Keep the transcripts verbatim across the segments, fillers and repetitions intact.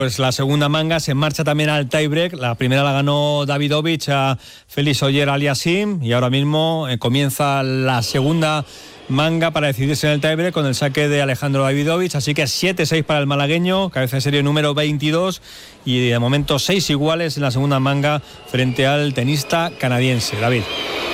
Pues la segunda manga se marcha también al tiebreak. La primera la ganó Davidovich a Félix Auger-Aliassime y ahora mismo eh, comienza la segunda manga para decidirse en el tiebreak con el saque de Alejandro Davidovich. Así que siete seis para el malagueño, cabeza de serie número veintidós, y de momento seis iguales en la segunda manga frente al tenista canadiense. David.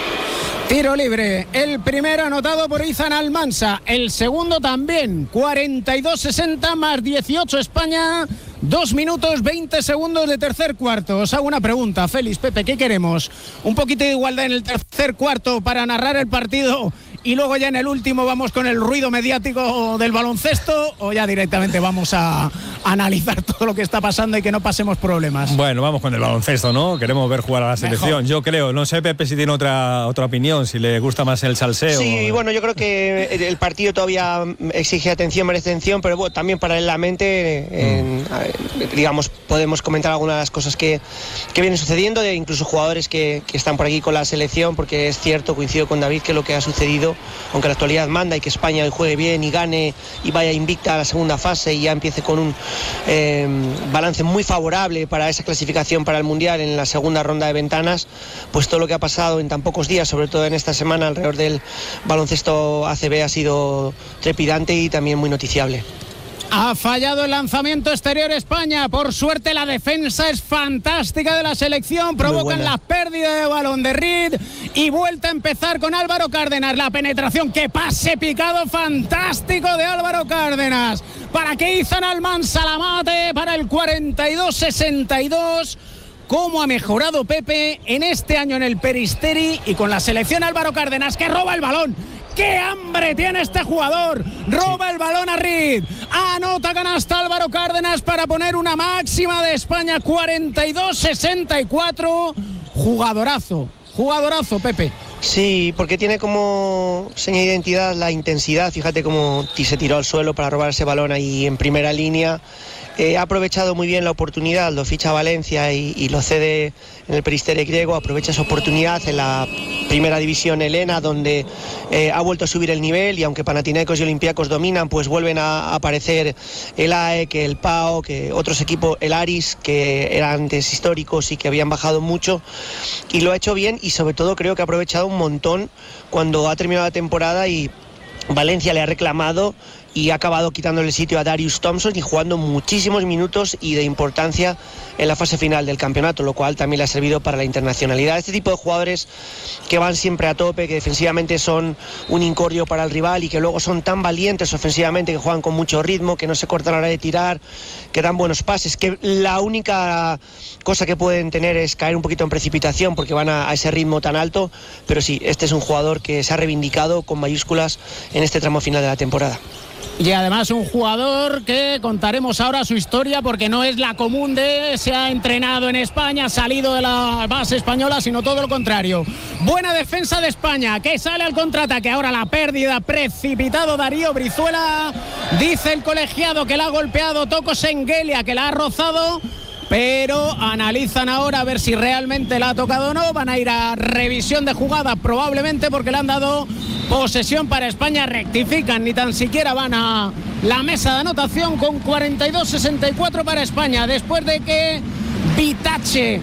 Tiro libre, el primero anotado por Izan Almansa, el segundo también, cuarenta y dos sesenta más dieciocho España, dos minutos veinte segundos de tercer cuarto. Os hago una pregunta, Félix, Pepe, ¿qué queremos? ¿Un poquito de igualdad en el tercer cuarto para narrar el partido y luego ya en el último vamos con el ruido mediático del baloncesto, o ya directamente vamos a analizar todo lo que está pasando y que no pasemos problemas? Bueno, vamos con el baloncesto, ¿no? Queremos ver jugar a la selección. Mejor. Yo creo, no sé, Pepe, si tiene otra, otra opinión, si le gusta más el salseo. Sí, bueno, yo creo que el partido todavía exige atención, merece atención, pero bueno, también paralelamente, eh, mm. digamos, podemos comentar algunas de las cosas que, que vienen sucediendo, de incluso jugadores que, que están por aquí con la selección, porque es cierto, coincido con David, que lo que ha sucedido, aunque la actualidad manda y que España juegue bien y gane y vaya invicta a la segunda fase y ya empiece con un eh, balance muy favorable para esa clasificación para el Mundial en la segunda ronda de ventanas, pues todo lo que ha pasado en tan pocos días, sobre todo en esta semana alrededor del baloncesto A C B, ha sido trepidante y también muy noticiable. Ha fallado el lanzamiento exterior España. Por suerte la defensa es fantástica de la selección. Provocan la pérdida de balón de Reed y vuelta a empezar con Álvaro Cárdenas. La penetración, que pase picado fantástico de Álvaro Cárdenas para que Izan Almansa la mate para el cuarenta y dos sesenta y dos. ¿Cómo ha mejorado Pepe en este año en el Peristeri y con la selección? Álvaro Cárdenas, que roba el balón. ¡Qué hambre tiene este jugador! Roba el balón a Reed. Anota canasta Álvaro Cárdenas para poner una máxima de España, cuarenta y dos sesenta y cuatro. Jugadorazo, jugadorazo, Pepe. Sí, porque tiene como seña de identidad la intensidad. Fíjate cómo se tiró al suelo para robar ese balón ahí en primera línea. Eh, ha aprovechado muy bien la oportunidad, lo ficha Valencia y, y lo cede en el Peristeri griego. Aprovecha esa oportunidad en la primera división helena, donde eh, ha vuelto a subir el nivel, y aunque Panathinaikos y Olympiacos dominan, pues vuelven a, a aparecer el A E K, el P A O, que otros equipos, el Aris, que eran antes históricos y que habían bajado mucho, y lo ha hecho bien, y sobre todo creo que ha aprovechado un montón cuando ha terminado la temporada y Valencia le ha reclamado y ha acabado quitándole el sitio a Darius Thompson y jugando muchísimos minutos y de importancia en la fase final del campeonato, lo cual también le ha servido para la internacionalidad. Este tipo de jugadores que van siempre a tope, que defensivamente son un incordio para el rival y que luego son tan valientes ofensivamente, que juegan con mucho ritmo, que no se cortan a la hora de tirar, que dan buenos pases, que la única cosa que pueden tener es caer un poquito en precipitación porque van a, a ese ritmo tan alto, pero sí, este es un jugador que se ha reivindicado con mayúsculas en este tramo final de la temporada. Y además un jugador que contaremos ahora su historia, porque no es la común de se ha entrenado en España, ha salido de la base española, sino todo lo contrario. Buena defensa de España, que sale al contraataque. Ahora la pérdida, precipitado Darío Brizuela. Dice el colegiado que la ha golpeado Toko Sengelia, que la ha rozado, pero analizan ahora a ver si realmente la ha tocado o no. Van a ir a revisión de jugada probablemente, porque le han dado posesión para España. Rectifican, ni tan siquiera van a la mesa de anotación, con cuarenta y dos sesenta y cuatro para España, después de que Vitache,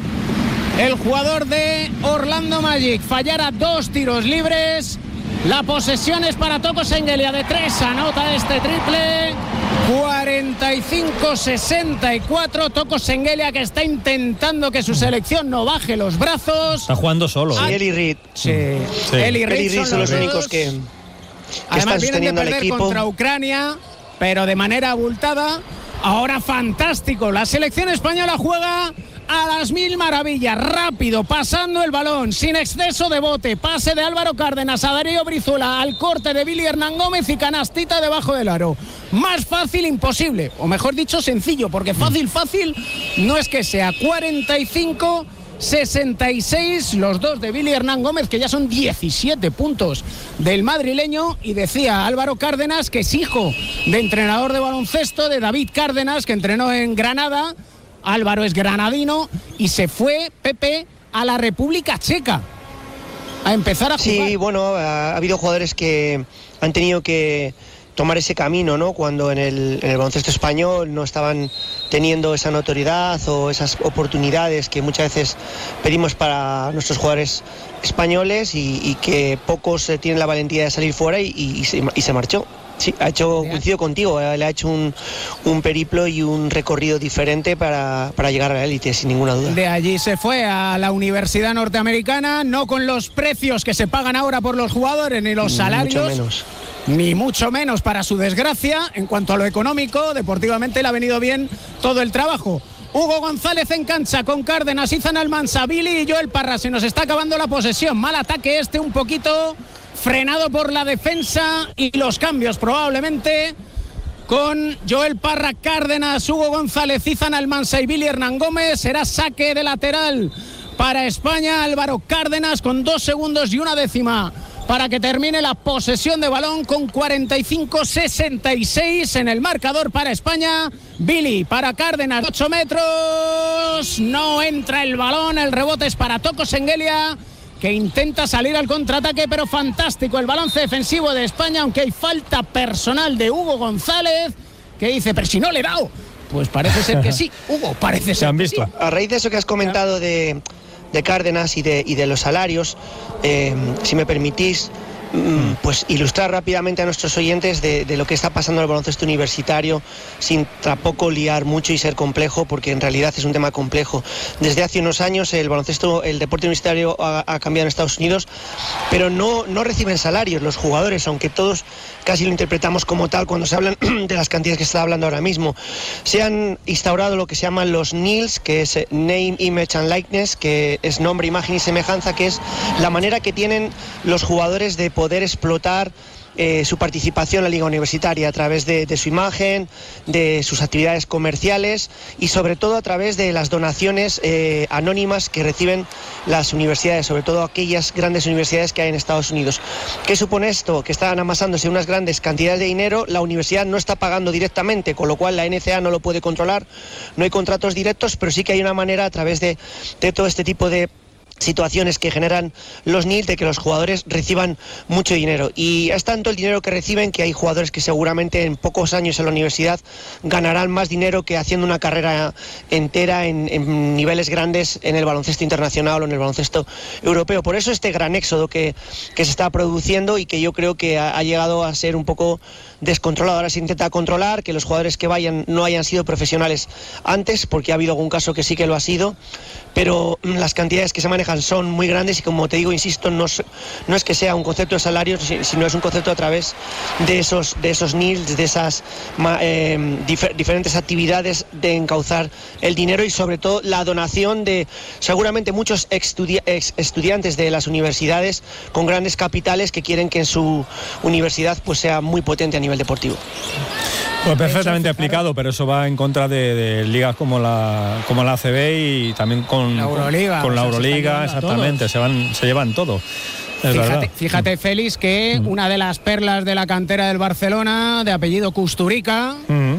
el jugador de Orlando Magic, fallara dos tiros libres. La posesión es para Toko Sengelia de tres, anota este triple. cuarenta y cinco sesenta y cuatro. Toko Sengelia, que está intentando que su selección no baje los brazos. Está jugando solo. Sí, él y Reed. Sí. Sí. Él y Reed son, son los dos únicos que, que Además, están sosteniendo al equipo. Vienen de perder contra Ucrania, pero de manera abultada. Ahora fantástico. La selección española juega a las mil maravillas, rápido, pasando el balón, sin exceso de bote. Pase de Álvaro Cárdenas a Darío Brizuela, al corte de Billy Hernán Gómez y canastita debajo del aro. Más fácil imposible, o mejor dicho sencillo, porque fácil, fácil no es que sea. Cuarenta y cinco sesenta y seis, los dos de Billy Hernán Gómez, que ya son diecisiete puntos del madrileño. Y decía Álvaro Cárdenas, que es hijo de entrenador de baloncesto, de David Cárdenas, que entrenó en Granada. Álvaro es granadino y se fue, Pepe, a la República Checa a empezar a jugar. Sí, bueno, ha habido jugadores que han tenido que tomar ese camino, ¿no? Cuando en el, en el baloncesto español no estaban teniendo esa notoriedad o esas oportunidades que muchas veces pedimos para nuestros jugadores españoles y, y que pocos eh, tienen la valentía de salir fuera y, y, y, se, y se marchó. Sí, ha hecho, coincido contigo, eh, le ha hecho un, un periplo y un recorrido diferente para, para llegar a la élite, sin ninguna duda. De allí se fue a la Universidad Norteamericana, no con los precios que se pagan ahora por los jugadores ni los salarios. Mucho menos. Ni mucho menos, para su desgracia. En cuanto a lo económico, deportivamente le ha venido bien todo el trabajo. Hugo González en cancha con Cárdenas, Izan Almansa, Billy y Joel Parra. Se nos está acabando la posesión. Mal ataque este, un poquito frenado por la defensa y los cambios probablemente con Joel Parra, Cárdenas, Hugo González, Izan Almansa y Billy Hernán Gómez. Será saque de lateral para España. Álvaro Cárdenas con dos segundos y una décima para que termine la posesión de balón, con cuarenta y cinco sesenta y seis en el marcador para España. Billy para Cárdenas, ocho metros, no entra el balón, el rebote es para Toko Sengelia, que intenta salir al contraataque, pero fantástico el balance defensivo de España, aunque hay falta personal de Hugo González, que dice, pero si no le he dado. Pues parece ser que sí, Hugo, parece ser Se han visto. que sí. A raíz de eso que has comentado de, de Cárdenas y de, y de los salarios, eh, si me permitís, mm, pues ilustrar rápidamente a nuestros oyentes de, de lo que está pasando en el baloncesto universitario, sin tampoco liar mucho y ser complejo, porque en realidad es un tema complejo. Desde hace unos años el baloncesto, el deporte universitario ha, ha cambiado en Estados Unidos, pero no, no reciben salarios los jugadores, aunque todos casi lo interpretamos como tal cuando se hablan de las cantidades que se está hablando ahora mismo. Se han instaurado lo que se llaman los N I Ls, que es Name, Image and Likeness, que es nombre, imagen y semejanza, que es la manera que tienen los jugadores de poder explotar Eh, su participación en la liga universitaria a través de, de su imagen, de sus actividades comerciales y sobre todo a través de las donaciones eh, anónimas que reciben las universidades, sobre todo aquellas grandes universidades que hay en Estados Unidos. ¿Qué supone esto? Que están amasándose unas grandes cantidades de dinero, la universidad no está pagando directamente, con lo cual la N C A A no lo puede controlar, no hay contratos directos, pero sí que hay una manera a través de, de todo este tipo de situaciones que generan los N I L de que los jugadores reciban mucho dinero, y es tanto el dinero que reciben que hay jugadores que seguramente en pocos años en la universidad ganarán más dinero que haciendo una carrera entera en, en niveles grandes en el baloncesto internacional o en el baloncesto europeo. Por eso este gran éxodo que, que se está produciendo y que yo creo que ha, ha llegado a ser un poco descontrolado. Ahora se intenta controlar que los jugadores que vayan no hayan sido profesionales antes, porque ha habido algún caso que sí que lo ha sido, pero las cantidades que se manejan son muy grandes y, como te digo, insisto, no, no es que sea un concepto de salarios, sino es un concepto a través de esos, de esos N I Ls, de esas eh, difer, diferentes actividades de encauzar el dinero y sobre todo la donación de seguramente muchos extudi ex estudiantes de las universidades con grandes capitales que quieren que en su universidad pues sea muy potente a nivel deportivo. Pues perfectamente explicado, pero eso va en contra de, de ligas como la como la A C B y también con la Euroliga, con, con la o sea, Euroliga, exactamente, se van se llevan todo. Fíjate, fíjate, Félix, que mm. una de las perlas de la cantera del Barcelona, de apellido Kusturica, mm.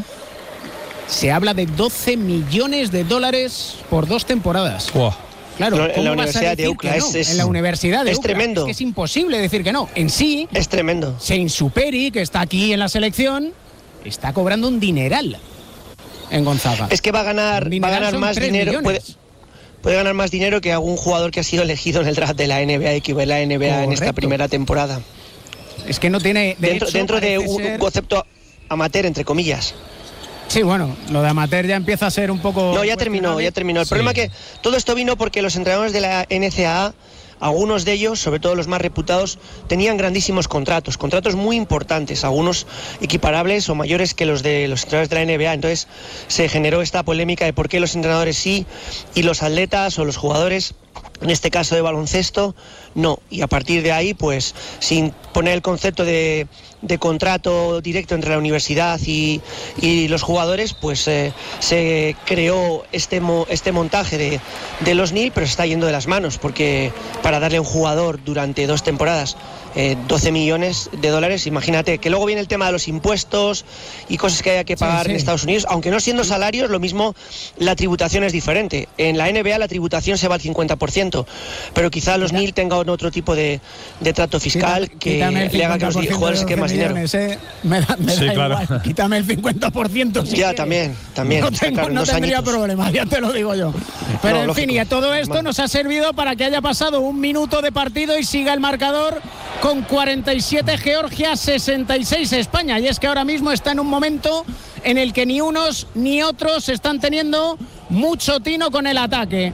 se habla de doce millones de dólares por dos temporadas. Wow. Claro, ¿cómo en la vas Universidad a decir de UCLA que no? es, es, en la Universidad de es UCLA. tremendo. Es que es imposible decir que no. En sí, es tremendo. Sein Superi, que está aquí en la selección, está cobrando un dineral en Gonzaga. Es que va a ganar, va a ganar más dinero. Puede, puede ganar más dinero que algún jugador que ha sido elegido en el draft de la N B A y que ve la N B A Correcto. En esta primera temporada. Es que no tiene de dentro, hecho, dentro de un ser... concepto amateur, entre comillas. Sí, bueno, lo de amateur ya empieza a ser un poco... No, ya terminó, ya terminó. El sí. problema es que todo esto vino porque los entrenadores de la N C A A, algunos de ellos, sobre todo los más reputados, tenían grandísimos contratos, contratos muy importantes, algunos equiparables o mayores que los de los entrenadores de la N B A. Entonces se generó esta polémica de por qué los entrenadores sí y los atletas o los jugadores, en este caso de baloncesto, no. Y a partir de ahí, pues, sin poner el concepto de, de contrato directo entre la universidad y, y los jugadores, pues eh, se creó este, mo, este montaje de, de los N I L, pero se está yendo de las manos, porque para darle a un jugador durante dos temporadas eh, doce millones de dólares, imagínate, que luego viene el tema de los impuestos y cosas que haya que pagar sí, sí. en Estados Unidos, aunque no siendo salarios, lo mismo la tributación es diferente. En la N B A la tributación se va al cincuenta por ciento. ciento, pero quizá los Nil tengan otro tipo de, de trato fiscal quítame, que le haga que los jugadores se queden más millones, dinero. Eh. Me da, me sí, da claro. igual, quítame el cincuenta por ciento. Si ya, quieres. también, también. No, tengo, claro, no tendría añitos. problema, ya te lo digo yo. Pero no, en lógico. fin, y a todo esto nos ha servido para que haya pasado un minuto de partido y siga el marcador con cuarenta y siete Georgia, sesenta y seis España. Y es que ahora mismo está en un momento en el que ni unos ni otros están teniendo mucho tino con el ataque.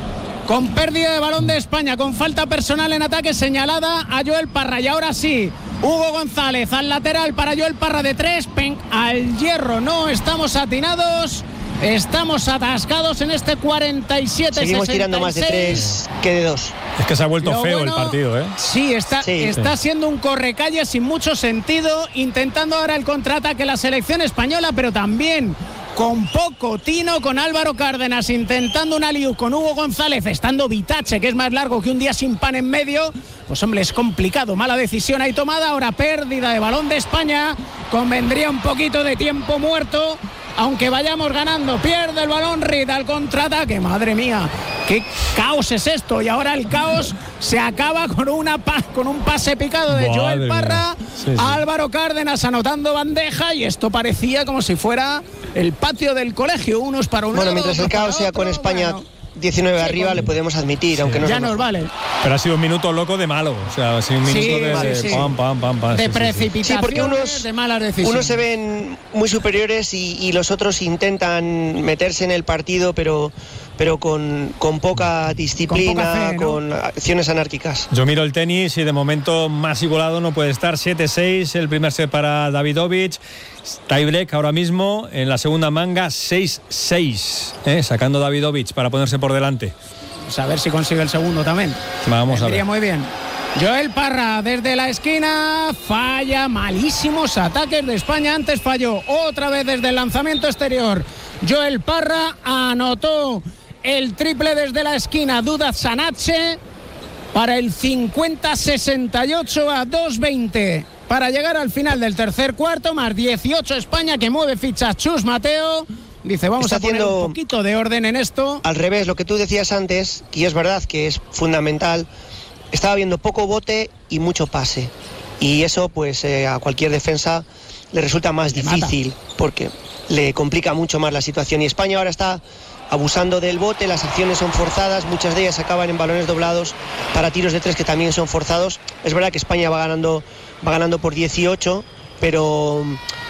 Con pérdida de balón de España, con falta personal en ataque señalada a Joel Parra. Y ahora sí, Hugo González al lateral para Joel Parra de tres, pen, al hierro. No estamos atinados, estamos atascados en este cuarenta y siete sesenta y seis. Seguimos tirando más de tres que de dos. Es que se ha vuelto Lo feo bueno, el partido, ¿eh? Sí, está, Sí. está siendo un correcalle sin mucho sentido, intentando ahora el contraataque la selección española, pero también con poco tino, con Álvaro Cárdenas intentando una liu con Hugo González, estando Vitache, que es más largo que un día sin pan en medio. Pues hombre, es complicado, mala decisión ahí tomada. Ahora pérdida de balón de España, convendría un poquito de tiempo muerto, aunque vayamos ganando. Pierde el balón Reed al contraataque. Madre mía, qué caos es esto. Y ahora el caos se acaba con, una pa- con un pase picado de Madre Joel Parra. sí, sí. Álvaro Cárdenas anotando bandeja, y esto parecía como si fuera el patio del colegio, unos para un Bueno, lado, mientras el otros caos para sea con otro. España Bueno, diecinueve sí, arriba, con- le podemos admitir, aunque no ya sea nos mejor. vale. Pero ha sido un minuto loco de malo. O sea, ha sido un minuto Sí, de, sí, de sí. pam, pam, pam, pam. De sí, sí, sí. precipitaciones, Sí, porque unos- de malas decisiones. Unos se ven muy superiores y, y los otros intentan meterse en el partido, pero, pero con, con poca disciplina, Con poca fe, ¿no? con acciones anárquicas. Yo miro el tenis y de momento más igualado no puede estar. siete seis, el primer set para Davidovich. Tiebreak ahora mismo en la segunda manga, seis seis, ¿eh? Sacando Davidovich para ponerse por delante. Pues a ver si consigue el segundo también. Vamos a Vendría ver. muy bien. Joel Parra desde la esquina, falla, malísimos ataques de España. Antes falló otra vez desde el lanzamiento exterior. Joel Parra anotó el triple desde la esquina. Duda Sanache para el cincuenta sesenta y ocho a dos veinte. Para llegar al final del tercer cuarto, más dieciocho España, que mueve fichas Chus Mateo. Dice, vamos Está a poner haciendo- un poquito de orden en esto. Al revés, lo que tú decías antes, y es verdad que es fundamental, estaba viendo poco bote y mucho pase. Y eso, pues, eh, a cualquier defensa le resulta más Le difícil, porque le complica mucho más la situación. Y España ahora está abusando del bote, las acciones son forzadas, muchas de ellas acaban en balones doblados para tiros de tres que también son forzados. Es verdad que España va ganando, va ganando por dieciocho, pero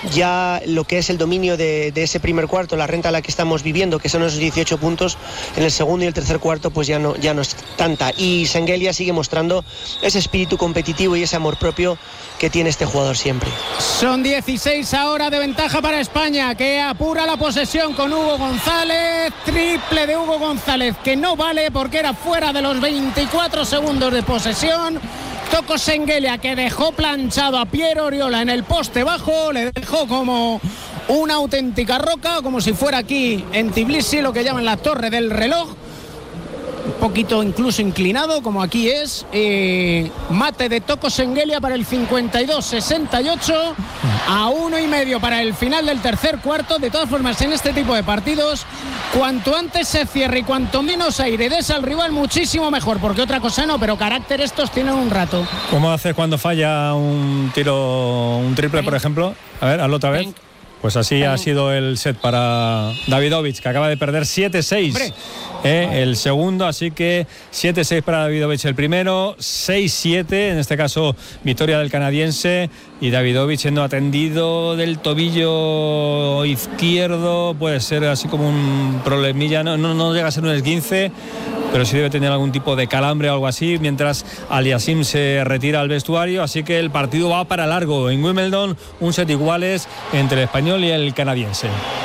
ya lo que es el dominio de, de ese primer cuarto, la renta a la que estamos viviendo, que son esos dieciocho puntos, en el segundo y el tercer cuarto pues ya no, ya no es tanta. Y Şengeli sigue mostrando ese espíritu competitivo y ese amor propio que tiene este jugador siempre. Son dieciséis ahora de ventaja para España, que apura la posesión con Hugo González. Triple de Hugo González, que no vale porque era fuera de los veinticuatro segundos de posesión. Tocó Şengeli, que dejó planchado a Pierre Oriola en el poste bajo. Le dejó como una auténtica roca, como si fuera aquí en Tbilisi, lo que llaman la torre del reloj. Un poquito incluso inclinado, como aquí es. Eh, mate de Toko Şengeli para el cincuenta y dos sesenta y ocho, a uno y medio para el final del tercer cuarto. De todas formas, en este tipo de partidos, cuanto antes se cierre y cuanto menos aire des al rival, muchísimo mejor, porque otra cosa no, pero carácter estos tienen un rato. ¿Cómo haces cuando falla un tiro, un triple, por ejemplo? A ver, hazlo otra vez. Venga. Pues así ha sido el set para Davidovich, que acaba de perder siete seis. Eh, el segundo, así que siete seis para Davidovich el primero, seis siete, en este caso victoria del canadiense, y Davidovich siendo atendido del tobillo izquierdo, puede ser así como un problemilla, no, no, no llega a ser un esguince, pero sí debe tener algún tipo de calambre o algo así, mientras Aliasim se retira al vestuario, así que el partido va para largo. En Wimbledon, un set iguales entre el español y el canadiense.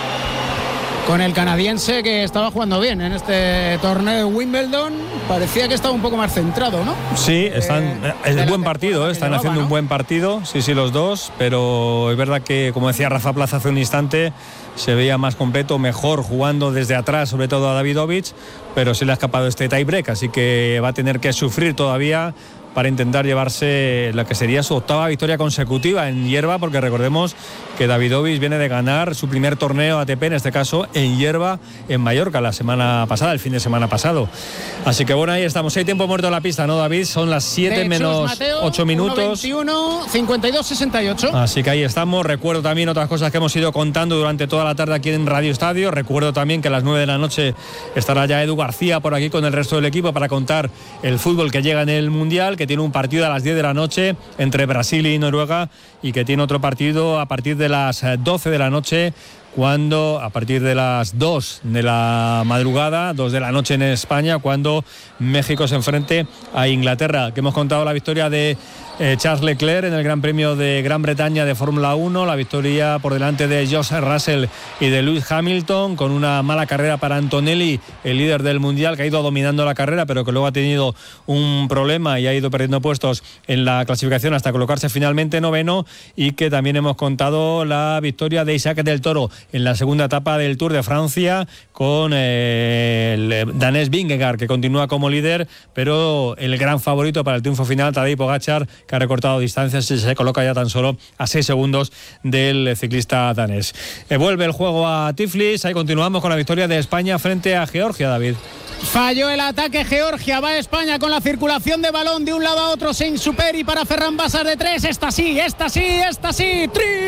Con el canadiense, que estaba jugando bien en este torneo de Wimbledon, parecía que estaba un poco más centrado, ¿no? Sí, están, Eh, es de la buen partido, temporada eh, que están llevaba, haciendo ¿no? un buen partido, sí, sí, los dos, pero es verdad que, como decía Rafa Plaza hace un instante, se veía más completo, mejor jugando desde atrás, sobre todo a Davidovich, pero se le ha escapado este tiebreak, así que va a tener que sufrir todavía para intentar llevarse la que sería su octava victoria consecutiva en hierba, porque recordemos que Davidovich viene de ganar su primer torneo A T P, en este caso en hierba, en Mallorca, la semana pasada, el fin de semana pasado. Así que bueno, ahí estamos. Hay tiempo muerto en la pista, ¿no, David? Son las siete menos ocho minutos. veintiuno, cincuenta y dos, sesenta y ocho. Así que ahí estamos. Recuerdo también otras cosas que hemos ido contando durante toda la tarde aquí en Radio Estadio. Recuerdo también que a las nueve de la noche estará ya Edu García por aquí con el resto del equipo para contar el fútbol que llega en el Mundial, que tiene un partido a las diez de la noche entre Brasil y Noruega, y que tiene otro partido a partir de las doce de la noche, cuando a partir de las dos de la madrugada, dos de la noche en España, cuando México se enfrente a Inglaterra. Que hemos contado la victoria de eh, Charles Leclerc en el Gran Premio de Gran Bretaña de Fórmula uno, la victoria por delante de George Russell y de Lewis Hamilton, con una mala carrera para Antonelli, el líder del Mundial, que ha ido dominando la carrera, pero que luego ha tenido un problema y ha ido perdiendo puestos en la clasificación hasta colocarse finalmente noveno. Y que también hemos contado la victoria de Isaac del Toro en la segunda etapa del Tour de Francia, con eh, el danés Vingegaard, que continúa como líder, pero el gran favorito para el triunfo final, Tadej Pogačar, que ha recortado distancias y se coloca ya tan solo a seis segundos del ciclista danés. Eh, vuelve el juego a Tiflis. Ahí continuamos con la victoria de España frente a Georgia, David. Falló el ataque Georgia, va a España con la circulación de balón de un lado a otro, sin superi para Ferran Basas de tres. Esta sí, esta sí, esta sí.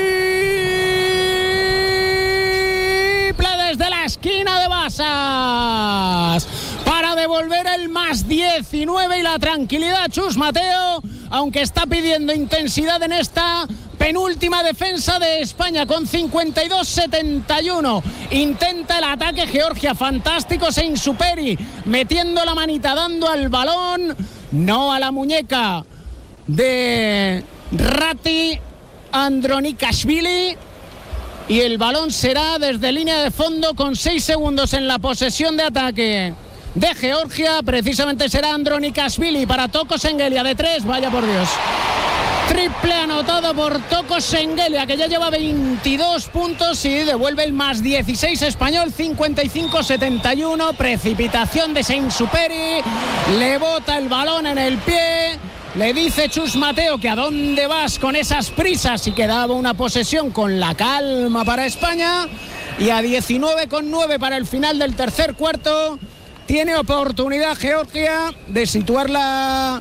Triple desde la esquina de Basas para devolver el más diecinueve y la tranquilidad. Chus Mateo, aunque está pidiendo intensidad en esta penúltima defensa de España, con cincuenta y dos setenta y uno. Intenta el ataque Georgia, fantástico Sein Superi, metiendo la manita, dando al balón, no a la muñeca de Rati Andronikashvili, y el balón será desde línea de fondo con seis segundos en la posesión de ataque de Georgia. Precisamente será Andronikashvili para Toko Sengelia de tres. Vaya por Dios. Triple anotado por Toko Sengelia, que ya lleva veintidós puntos y devuelve el más dieciséis español, cincuenta y cinco setenta y uno. Precipitación de Sein Superi, le bota el balón en el pie. Le dice Chus Mateo que a dónde vas con esas prisas, y que daba una posesión con la calma para España. Y a diecinueve con nueve para el final del tercer cuarto tiene oportunidad Georgia de situar la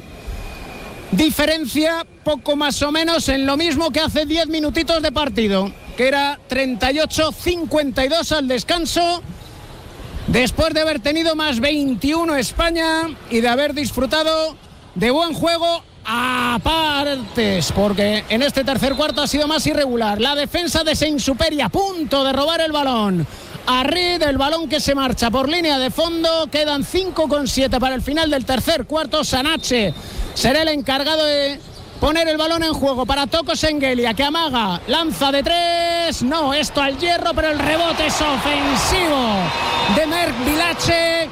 diferencia poco más o menos en lo mismo que hace diez minutitos de partido, que era treinta y ocho cincuenta y dos al descanso, después de haber tenido más veintiuno España y de haber disfrutado de buen juego a partes, porque en este tercer cuarto ha sido más irregular. La defensa de Sein Superi a punto de robar el balón a Reed, el balón que se marcha por línea de fondo. Quedan cinco con siete para el final del tercer cuarto. Sanache será el encargado de poner el balón en juego para Toko Sengelia, que amaga, lanza de tres, no, esto al hierro, pero el rebote es ofensivo de Merk Vilache.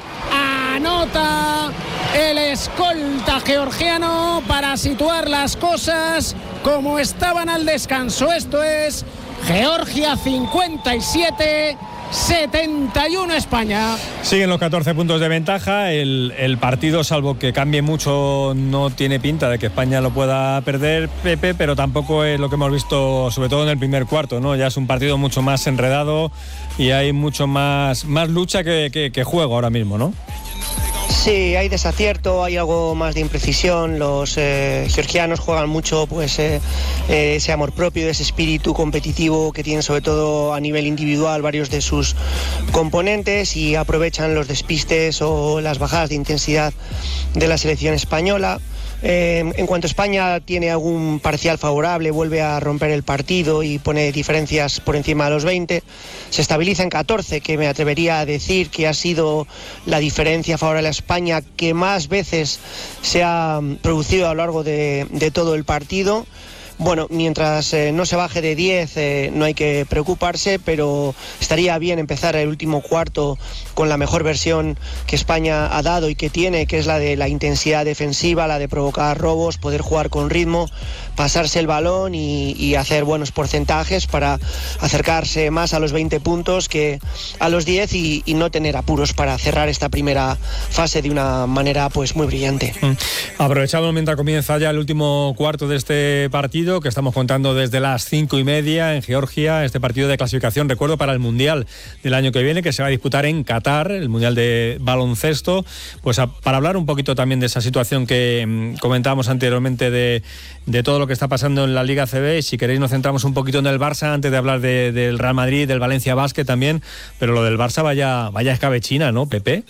Anota el escolta georgiano para situar las cosas como estaban al descanso. Esto es Georgia cincuenta y siete setenta y uno España. Siguen los catorce puntos de ventaja. El, el partido, salvo que cambie mucho, no tiene pinta de que España lo pueda perder, Pepe, pero tampoco es lo que hemos visto, sobre todo en el primer cuarto, ¿no? Ya es un partido mucho más enredado y hay mucho más, más lucha que, que, que juego ahora mismo, ¿no? Sí, hay desacierto, hay algo más de imprecisión. Los eh, georgianos juegan mucho, pues eh, eh, ese amor propio, ese espíritu competitivo que tienen sobre todo a nivel individual varios de sus componentes, y aprovechan los despistes o las bajadas de intensidad de la selección española. Eh, en cuanto España tiene algún parcial favorable, vuelve a romper el partido y pone diferencias por encima de los veinte, se estabiliza en catorce, que me atrevería a decir que ha sido la diferencia favorable a España que más veces se ha producido a lo largo de, de todo el partido. bueno, mientras eh, no se baje de diez eh, no hay que preocuparse, pero estaría bien empezar el último cuarto con la mejor versión que España ha dado y que tiene, que es la de la intensidad defensiva, la de provocar robos, poder jugar con ritmo, pasarse el balón y, y hacer buenos porcentajes para acercarse más a los veinte puntos que a los diez y, y no tener apuros para cerrar esta primera fase de una manera pues muy brillante. Aprovechamos mientras comienza ya el último cuarto de este partido que estamos contando desde las cinco y media en Georgia, este partido de clasificación, recuerdo, para el Mundial del año que viene, que se va a disputar en Qatar, el Mundial de baloncesto. Pues a, para hablar un poquito también de esa situación que mmm, comentábamos anteriormente de, de todo lo que está pasando en la Liga C B, si queréis nos centramos un poquito en el Barça antes de hablar de, del Real Madrid, del Valencia Basket también, pero lo del Barça vaya, vaya escabechina, ¿no, Pepe?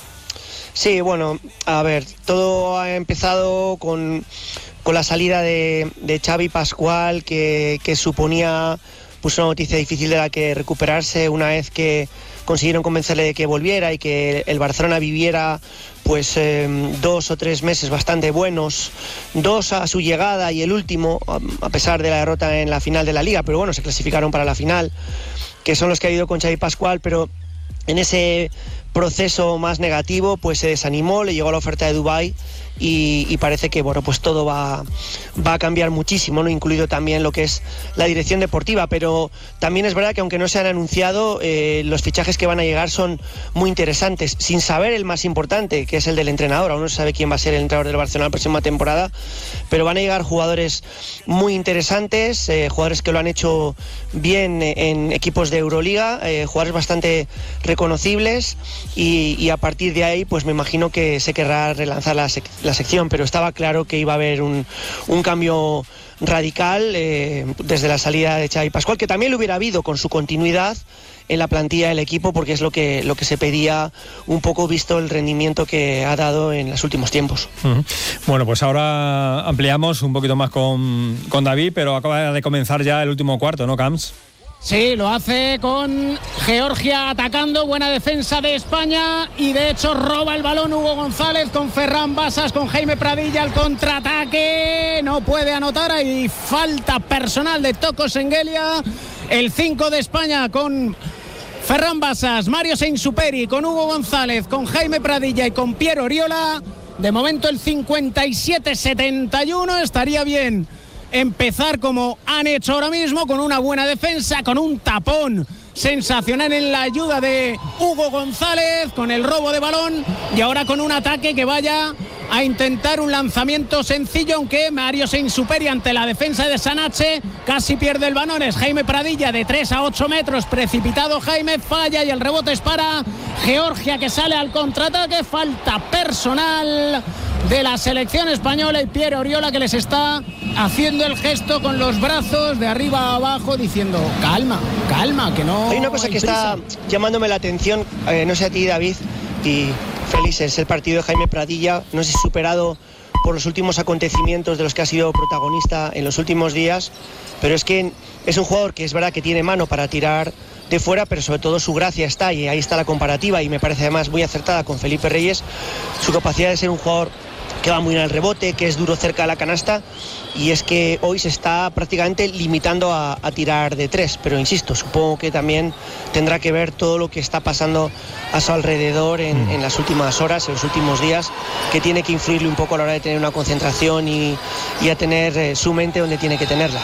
Sí, bueno, a ver, todo ha empezado con, con la salida de, de Xavi Pascual, que, que suponía pues una noticia difícil de la que recuperarse una vez que consiguieron convencerle de que volviera y que el Barcelona viviera pues eh, dos o tres meses bastante buenos, dos a su llegada y el último, a pesar de la derrota en la final de la Liga, pero bueno, se clasificaron para la final, que son los que ha ido con Xavi Pascual, pero en ese proceso más negativo pues se desanimó, le llegó la oferta de Dubái y, y parece que bueno pues todo va, va a cambiar muchísimo, ¿no? Incluido también lo que es la dirección deportiva, pero también es verdad que aunque no se han anunciado, eh, los fichajes que van a llegar son muy interesantes, sin saber el más importante, que es el del entrenador. Aún no se sabe quién va a ser el entrenador del Barcelona la próxima temporada, pero van a llegar jugadores muy interesantes, eh, jugadores que lo han hecho bien en equipos de Euroliga, eh, jugadores bastante reconocibles y, y a partir de ahí pues me imagino que se querrá relanzar la, sec- la sección, pero estaba claro que iba a haber un, un cambio radical eh, desde la salida de Xavi Pascual, que también lo hubiera habido con su continuidad en la plantilla del equipo, porque es lo que, lo que se pedía un poco visto el rendimiento que ha dado en los últimos tiempos. Uh-huh. Bueno, pues ahora ampliamos un poquito más con, con David, pero acaba de comenzar ya el último cuarto, ¿no, Camps? Sí, lo hace con Georgia atacando, buena defensa de España y de hecho roba el balón Hugo González con Ferran Basas, con Jaime Pradilla, el contraataque, no puede anotar, hay falta personal de Toko Sengelia, el cinco de España con Ferran Basas, Mario Seinsuperi, con Hugo González, con Jaime Pradilla y con Piero Oriola, de momento el cincuenta y siete setenta y uno, estaría bien empezar como han hecho ahora mismo, con una buena defensa, con un tapón sensacional en la ayuda de Hugo González, con el robo de balón y ahora con un ataque que vaya a intentar un lanzamiento sencillo, aunque Mario Seinsuperi ante la defensa de Sanache casi pierde el balón. Es Jaime Pradilla de tres a ocho metros, precipitado Jaime, falla y el rebote es para Georgia, que sale al contraataque. Falta personal de la selección española y Piero Oriola, que les está haciendo el gesto con los brazos de arriba a abajo diciendo calma, calma, que no hay una cosa hay que prisa. Está llamándome la atención, eh, no sé a ti, David y Félix, es el partido de Jaime Pradilla, no sé si superado por los últimos acontecimientos de los que ha sido protagonista en los últimos días, pero es que es un jugador que es verdad que tiene mano para tirar de fuera, pero sobre todo su gracia está, y ahí está la comparativa, y me parece además muy acertada con Felipe Reyes, su capacidad de ser un jugador que va muy bien al rebote, que es duro cerca de la canasta, y es que hoy se está prácticamente limitando a, a tirar de tres, pero insisto, supongo que también tendrá que ver todo lo que está pasando a su alrededor en, en las últimas horas, en los últimos días, que tiene que influirle un poco a la hora de tener una concentración y, y a tener eh, su mente donde tiene que tenerla.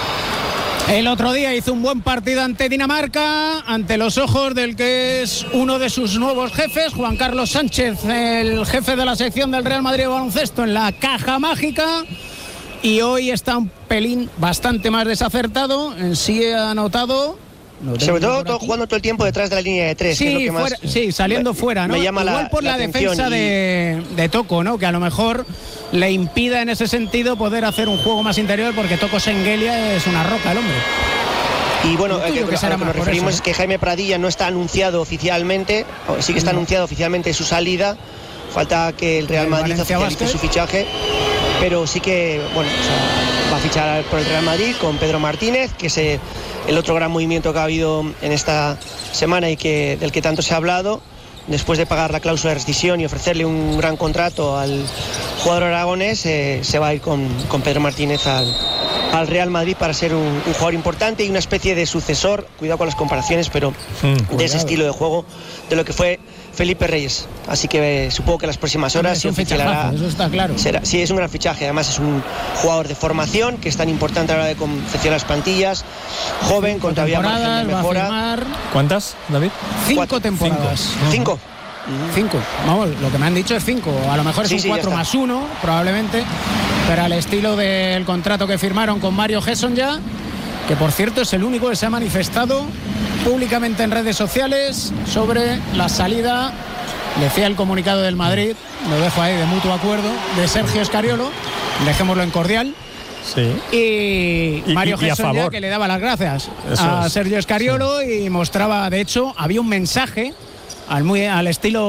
El otro día hizo un buen partido ante Dinamarca, ante los ojos del que es uno de sus nuevos jefes, Juan Carlos Sánchez, el jefe de la sección del Real Madrid de baloncesto en la caja mágica, y hoy está un pelín bastante más desacertado, en sí ha anotado... Sobre todo, todo jugando todo el tiempo detrás de la línea de tres, sí, que es lo que fuera, más sí, saliendo me, fuera, ¿no? Me llama Igual la, por la, la defensa y... de, de Toko, ¿no? Que a lo mejor le impida en ese sentido poder hacer un juego más interior, porque Toko Sengelia es una roca el hombre. Y bueno, que, que, que a lo que nos referimos eso, es que Jaime Pradilla no está anunciado oficialmente, sí que está no. anunciado oficialmente su salida, falta que el Real el Madrid Valencia oficialice Basket. Su fichaje, pero sí que, bueno, o sea, va a fichar por el Real Madrid con Pedro Martínez, que es el otro gran movimiento que ha habido en esta semana y que del que tanto se ha hablado, después de pagar la cláusula de rescisión y ofrecerle un gran contrato al jugador aragonés, eh, se va a ir con, con Pedro Martínez al, al Real Madrid para ser un, un jugador importante y una especie de sucesor, cuidado con las comparaciones, pero mm, de ese estilo de juego, de lo que fue Felipe Reyes. Así que eh, supongo que en las próximas horas es un se oficialará. Eso está claro. Será, sí, es un gran fichaje. Además es un jugador de formación que es tan importante a la hora de confeccionar las plantillas. Joven, con todavía margen de mejora. ¿Cuántas, David? Cinco Cuatro. temporadas. Cinco. Cinco. Cinco. Vamos, lo que me han dicho es cinco. A lo mejor es sí, un sí, cuatro más uno, probablemente. Pero al estilo del contrato que firmaron con Mario Gesson ya, que por cierto es el único que se ha manifestado públicamente en redes sociales sobre la salida, decía el comunicado del Madrid, lo dejo ahí de mutuo acuerdo, de Sergio Scariolo, dejémoslo en cordial. Sí. Y, y Mario Gesson ya que le daba las gracias Eso a es. Sergio Scariolo sí. Y mostraba, de hecho, había un mensaje al, muy, al estilo